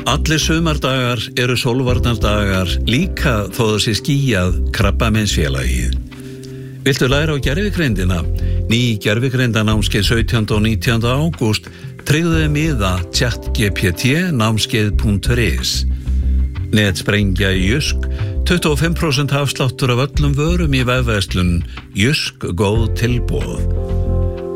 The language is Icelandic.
Allir sumardagar eru sólvarnardagar, líka þó það sé skýjað Krabbameinsfélagið. Viltu læra á gervigreindina? Ný gervigreindanámskeið 17. og 19. ágúst tryggðu miða ChatGPT námskeið.is. Netsprengja í Jysk, 25% afsláttur af öllum vörum í vefverslun Jysk góð tilboð.